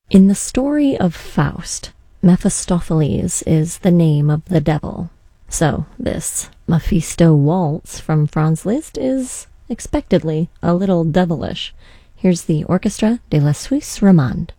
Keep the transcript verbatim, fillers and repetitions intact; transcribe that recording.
In the story of Faust, Mephistopheles is the name of the devil. So this Mephisto waltz from Franz Liszt is expectedly a little devilish. Here's the Orchestre de la Suisse Romande.